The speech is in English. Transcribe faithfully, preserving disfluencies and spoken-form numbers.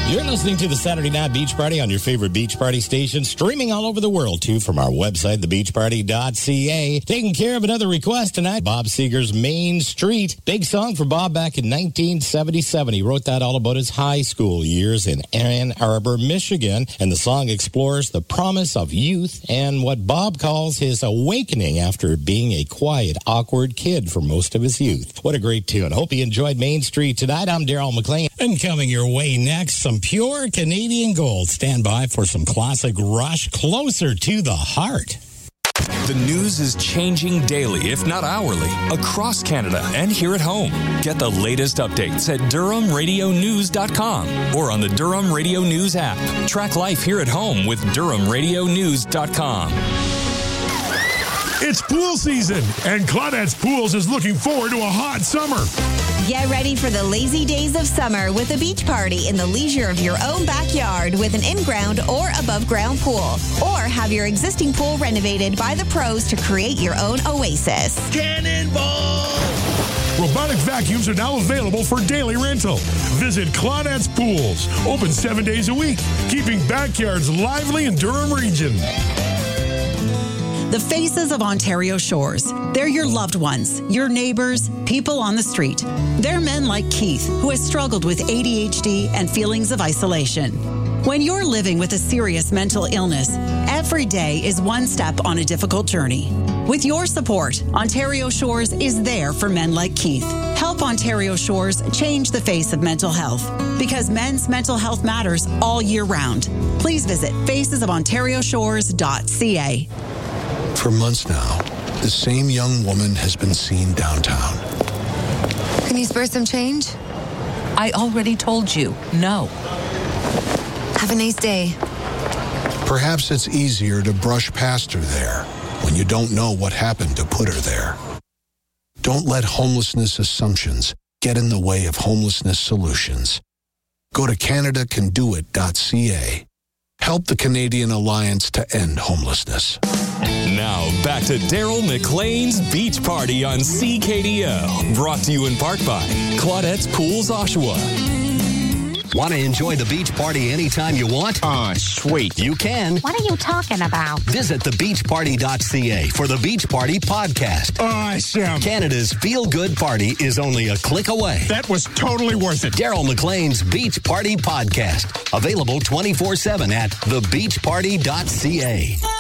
You're listening to the Saturday Night Beach Party on your favorite beach party station, streaming all over the world, too, from our website, the beach party dot c a. Taking care of another request tonight, Bob Seger's Main Street. Big song for Bob back in nineteen seventy-seven. He wrote that all about his high school years in Ann Arbor, Michigan, and the song explores the promise of youth and what Bob calls his awakening after being a quiet, awkward kid for most of his youth. What a great tune. Hope you enjoyed Main Street tonight. I'm Daryl McLean. And coming your way next, some pure Canadian gold. Stand by for some classic Rush, Closer to the Heart. The news is changing daily, if not hourly, across Canada and here at home. Get the latest updates at Durham Radio News dot com or on the Durham Radio News app. Track life here at home with Durham Radio News dot com. It's pool season, and Claudette's Pools is looking forward to a hot summer. Get ready for the lazy days of summer with a beach party in the leisure of your own backyard with an in-ground or above-ground pool. Or have your existing pool renovated by the pros to create your own oasis. Cannonball! Robotic vacuums are now available for daily rental. Visit Claudette's Pools, open seven days a week, keeping backyards lively in Durham region. The faces of Ontario Shores. They're your loved ones, your neighbors, people on the street. They're men like Keith, who has struggled with A D H D and feelings of isolation. When you're living with a serious mental illness, every day is one step on a difficult journey. With your support, Ontario Shores is there for men like Keith. Help Ontario Shores change the face of mental health, because men's mental health matters all year round. Please visit faces of ontario shores dot c a. For months now, the same young woman has been seen downtown. Can you spare some change? I already told you, no. Have a nice day. Perhaps it's easier to brush past her there when you don't know what happened to put her there. Don't let homelessness assumptions get in the way of homelessness solutions. Go to Canada Can Do It dot c a. Help the Canadian Alliance to End Homelessness. Now, back to Daryl McLean's Beach Party on C K D O. Brought to you in part by Claudette's Pools, Oshawa. Want to enjoy the beach party anytime you want? Oh, sweet. You can. What are you talking about? Visit the beach party dot c a for the Beach Party podcast. Awesome. Canada's feel-good party is only a click away. That was totally worth it. Daryl McLean's Beach Party podcast. Available twenty-four seven at the beach party dot c a.